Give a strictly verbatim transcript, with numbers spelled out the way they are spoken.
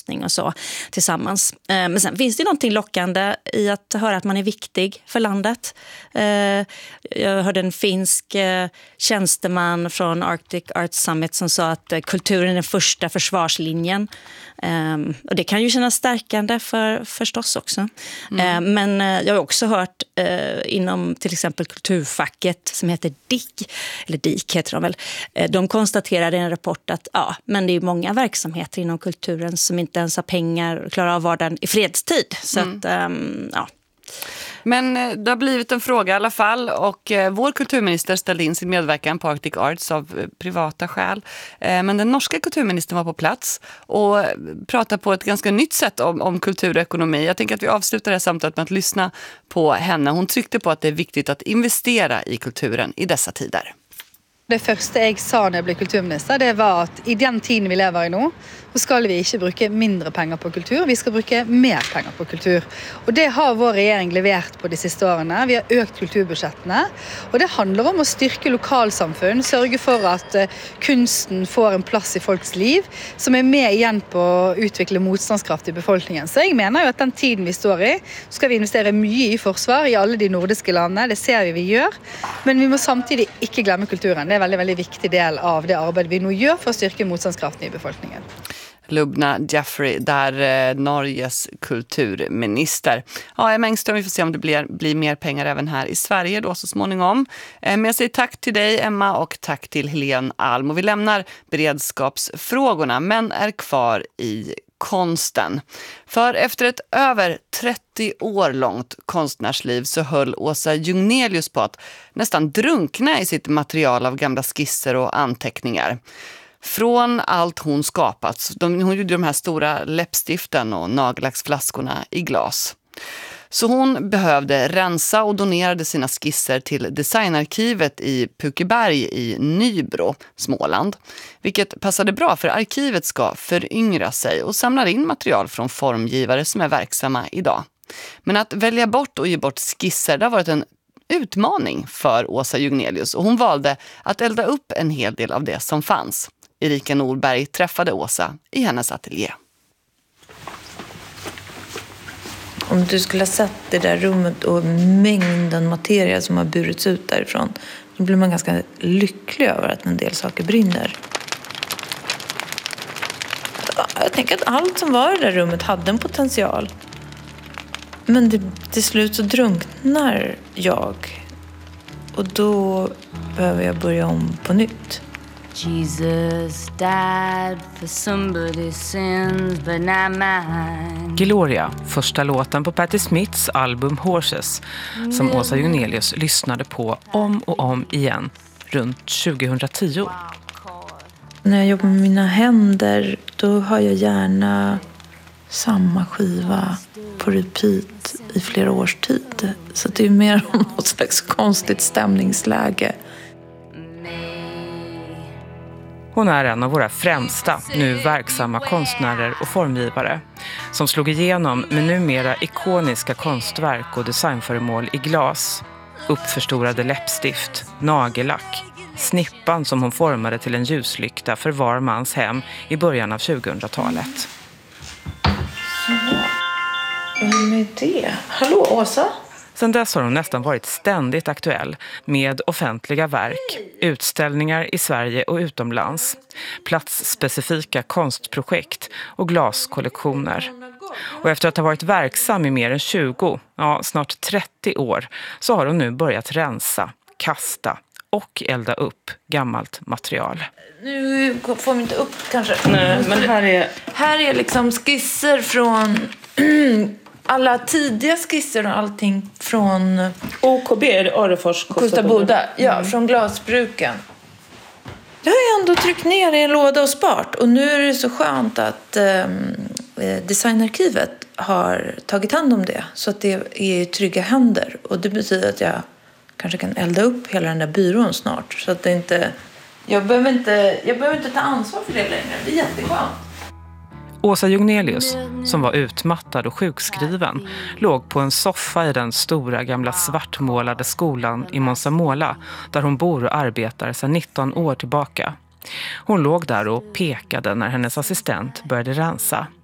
föreläsning och så tillsammans. Men sen finns det någonting lockande i att höra att man är viktig för landet. Jag hörde en finsk tjänsteman från Arctic Arts Summit som sa att kulturen är den första försvarslinjen. Och det kan ju kännas stärkande för, förstås också. Mm. Men jag har också hört inom till exempel kulturfacket som heter D I K, eller D I K heter de väl, de konstaterade i en rapport att ja, men det är många verksamheter inom kulturen som inte ens har pengar och klarar av vardagen i fredstid. Så mm. att, um, ja. Men det har blivit en fråga i alla fall, och eh, vår kulturminister ställde in sin medverkan på Arctic Arts av eh, privata skäl. Eh, men den norska kulturministern var på plats och pratade på ett ganska nytt sätt om, om kultur och ekonomi. Jag tänker att vi avslutar det här samtalet med att lyssna på henne. Hon tryckte på att det är viktigt att investera i kulturen i dessa tider. Det første jeg sa når jeg ble kulturminister, det var at i den tiden vi lever i nå, så skal vi ikke bruke mindre penger på kultur, vi skal bruke mer penger på kultur. Og det har vår regjering levert på de siste årene. Vi har økt kulturbudsjettene, og det handler om å styrke lokalsamfunn, sørge for at kunsten får en plass i folks liv, som er med igjen på å utvikle motstandskraft i befolkningen. Så jeg mener jo at den tiden vi står i, så skal vi investere mye i forsvar i alle de nordiske landene, det ser vi vi gjør, men vi må samtidig ikke glemme kulturen. Det er en veldig, veldig viktig del av det arbeidet vi nå gjør for å styrke motstandskraften i befolkningen. Lubna Jeffrey, där eh, Norges kulturminister. Ja, Emma Engström, vi får se om det blir, blir mer pengar även här i Sverige då så småningom. Eh, men jag säger tack till dig, Emma, och tack till Helene Alm. Och vi lämnar beredskapsfrågorna men är kvar i konsten. För efter ett över trettio år långt konstnärsliv så höll Åsa Jungnelius på att nästan drunkna i sitt material av gamla skisser och anteckningar. Från allt hon skapat. De, hon gjorde de här stora läppstiften och nagellacksflaskorna i glas. Så hon behövde rensa och donerade sina skisser till designarkivet i Pukeberg i Nybro, Småland. Vilket passade bra för arkivet ska föryngra sig och samlar in material från formgivare som är verksamma idag. Men att välja bort och ge bort skisser, det har varit en utmaning för Åsa Jungnelius, och hon valde att elda upp en hel del av det som fanns. Erika Norberg träffade Åsa i hennes ateljé. Om du skulle ha sett det där rummet och mängden materia som har burits ut därifrån, då blir man ganska lycklig över att en del saker brinner. Jag tänker att allt som var i det där rummet hade en potential. Men det, till slut så drunknar jag. Och då behöver jag börja om på nytt. Jesus died for somebody's sins, but not mine. Gloria, första låten på Patti Smiths album Horses, som Åsa Jungnelius lyssnade på om och om igen runt tjugohundratio. När jag jobbar med mina händer, då har jag gärna samma skiva på repeat i flera års tid. Så det är mer om något slags konstigt stämningsläge. Hon är en av våra främsta, nu verksamma konstnärer och formgivare som slog igenom med numera ikoniska konstverk och designföremål i glas, uppförstorade läppstift, nagellack, snippan som hon formade till en ljuslykta för var mans hem i början av tjugohundratalet. Vad är det? Hallå, Åsa? Sedan dess har hon nästan varit ständigt aktuell med offentliga verk, utställningar i Sverige och utomlands, platsspecifika konstprojekt och glaskollektioner. Och efter att ha varit verksam i mer än tjugo, ja snart trettio år, så har hon nu börjat rensa, kasta och elda upp gammalt material. Nu får vi inte upp kanske. Nej, men här är... Här är liksom skisser från... alla tidiga skisser och allting från O K B, är det Orrefors, Kosta Boda. Ja, mm. Från glasbruken. Det har jag ändå tryckt ner i en låda och spart. Och nu är det så skönt att eh, designarkivet har tagit hand om det. Så att det är i trygga händer. Och det betyder att jag kanske kan elda upp hela den där byrån snart. Så att det inte... Jag behöver inte, jag behöver inte ta ansvar för det längre. Det är jätteskönt. Åsa Jungnelius, som var utmattad och sjukskriven, låg på en soffa i den stora gamla svartmålade skolan i Monsamola, där hon bor och arbetar sedan nitton år tillbaka. Hon låg där och pekade när hennes assistent började rensa.